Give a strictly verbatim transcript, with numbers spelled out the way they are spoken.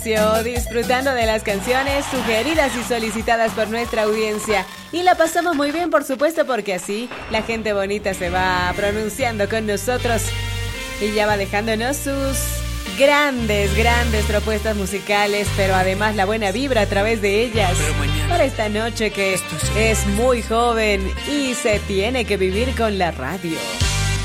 Disfrutando de las canciones sugeridas y solicitadas por nuestra audiencia. Y la pasamos muy bien, por supuesto, porque así la gente bonita se va pronunciando con nosotros y ya va dejándonos sus grandes, grandes propuestas musicales, pero además la buena vibra a través de ellas. Para esta noche que es muy joven y se tiene que vivir con la radio.